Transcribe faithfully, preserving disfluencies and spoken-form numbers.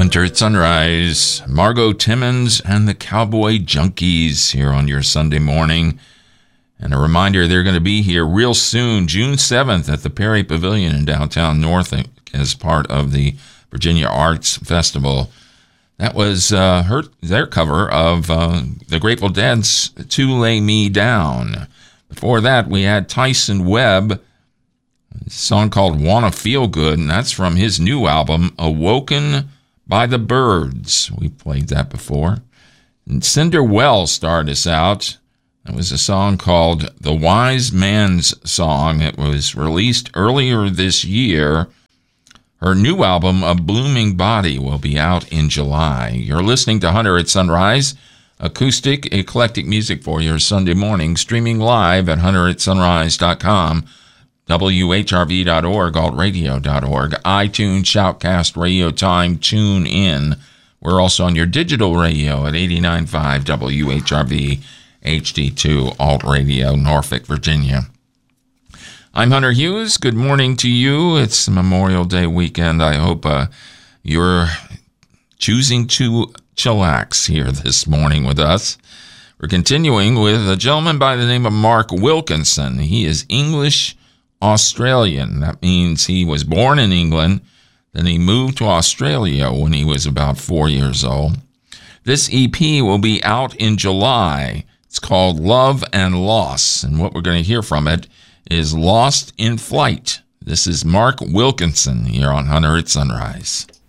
Hunter at Sunrise, Margot Timmons and the Cowboy Junkies here on your Sunday morning. And a reminder, they're going to be here real soon, June seventh at the Perry Pavilion in downtown Norfolk as part of the Virginia Arts Festival. That was uh, her, their cover of uh, the Grateful Dead's To Lay Me Down. Before that, we had Tyson Webb, a song called Wanna Feel Good, and that's from his new album, Awoken by the Birds. We played that before. And Cinder Wells started us out. That was a song called The Wise Man's Song. It was released earlier this year. Her new album, A Blooming Body, will be out in July. You're listening to Hunter at Sunrise, acoustic, eclectic music for your Sunday morning, streaming live at hunter at sunrise dot com. W H R V dot org, alt radio dot org, iTunes, Shoutcast, Radio Time, Tune In. We're also on your digital radio at eighty-nine point five W H R V, H D two, Alt Radio, Norfolk, Virginia. I'm Hunter Hughes. Good morning to you. It's Memorial Day weekend. I hope uh, you're choosing to chillax here this morning with us. We're continuing with a gentleman by the name of Mark Wilkinson. He is English Australian. That means he was born in England, then he moved to Australia when he was about four years old. This E P will be out in July. It's called Love and Loss, and what we're going to hear from it is Lost in Flight. This is Mark Wilkinson here on Hunter at Sunrise.